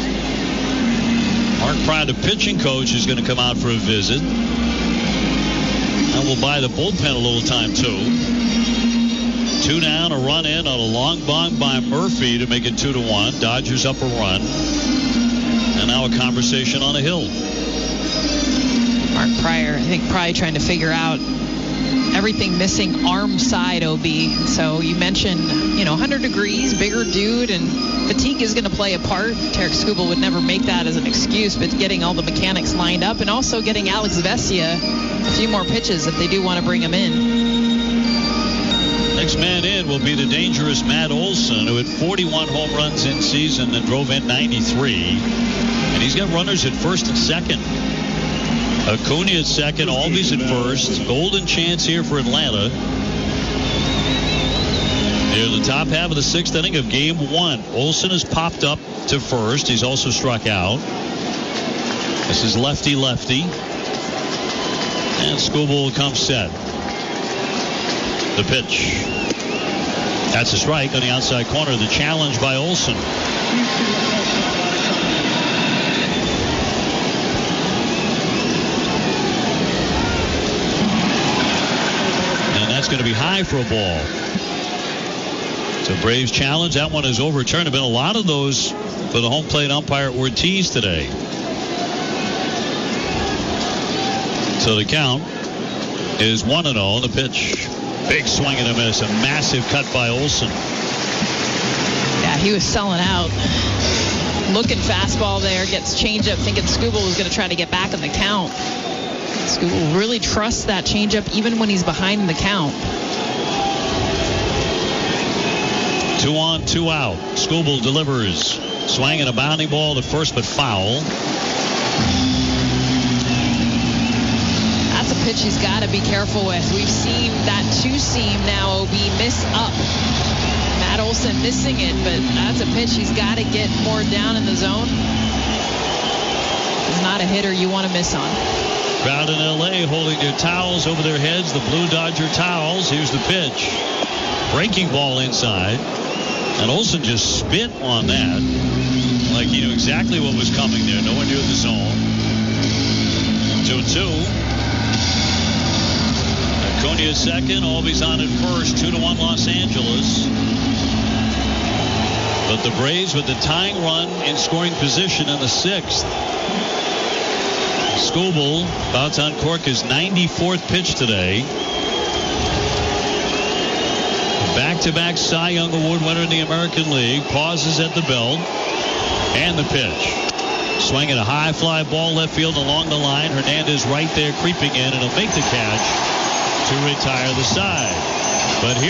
Speaker 1: Mark Pride, the pitching coach, is going to come out for a visit. And we'll buy the bullpen a little time, too. 2 down, a run in on a long bomb by Murphy to make it 2-1. Dodgers up a run. And now a conversation on a hill.
Speaker 2: Mark Pryor, I think probably trying to figure out everything missing arm side, OB. So you mentioned, 100 degrees, bigger dude, and fatigue is going to play a part. Tarek Skubal would never make that as an excuse, but getting all the mechanics lined up and also getting Alex Vesia a few more pitches if they do want to bring him in.
Speaker 1: Next man in will be the dangerous Matt Olson, who had 41 home runs in season and drove in 93. And he's got runners at first and second. Acuna at second, Albies at first. Golden chance here for Atlanta. Near the top half of the 6th inning of game 1. Olson has popped up to first. He's also struck out. This is lefty-lefty. And Scooble will come set. The pitch. That's a strike on the outside corner. The challenge by Olson. And that's going to be high for a ball. So Braves challenge. That one is overturned. There have been a lot of those for the home plate umpire Ortiz today. So the count is 1-0. The pitch. Big swing and a miss. A massive cut by Olson.
Speaker 2: Yeah, he was selling out. Looking fastball there. Gets changeup, thinking Skubal was going to try to get back in the count. Skubal really trusts that changeup even when he's behind in the count.
Speaker 1: 2 on, 2 out. Skubal delivers. Swinging a bounding ball to first, but foul.
Speaker 2: That's a pitch he's got to be careful with. We've seen that 2-seam now, OB, miss up. Matt Olson missing it, but that's a pitch he's got to get more down in the zone. is not a hitter you want to miss on.
Speaker 1: Crowd in L.A. holding their towels over their heads, the Blue Dodger towels. Here's the pitch. Breaking ball inside. And Olsen just spit on that. Like he knew exactly what was coming there. Nowhere near the zone. 2-2. Acuna second. Albies on at first. 2-1 Los Angeles. But the Braves with the tying run in scoring position in the 6th. Skubal bouts on cork his 94th pitch today. Back-to-back Cy Young Award winner in the American League. Pauses at the belt. And the pitch. Swinging a high fly ball left field along the line. Hernandez right there creeping in, and he'll make the catch to retire the side. But here